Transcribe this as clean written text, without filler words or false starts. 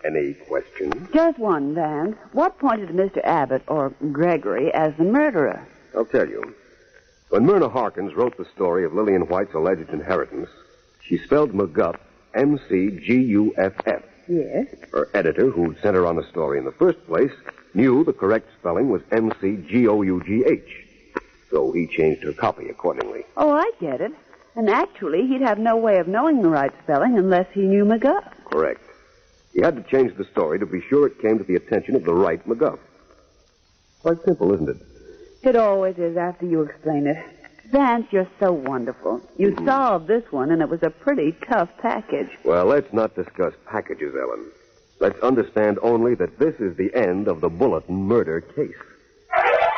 Any questions? Just one, Vance. What pointed to Mr. Abbott, or Gregory, as the murderer? I'll tell you. When Myrna Harkins wrote the story of Lillian White's alleged inheritance, she spelled McGuff M-C-G-U-F-F. Yes. Her editor, who'd sent her on the story in the first place, knew the correct spelling was M-C-G-O-U-G-H. So he changed her copy accordingly. Oh, I get it. And actually, he'd have no way of knowing the right spelling unless he knew McGuff. Correct. He had to change the story to be sure it came to the attention of the right McGuff. Quite simple, isn't it? It always is after you explain it. Vance, you're so wonderful. You solved this one, and it was a pretty tough package. Well, let's not discuss packages, Ellen. Let's understand only that this is the end of the Bulletin murder case.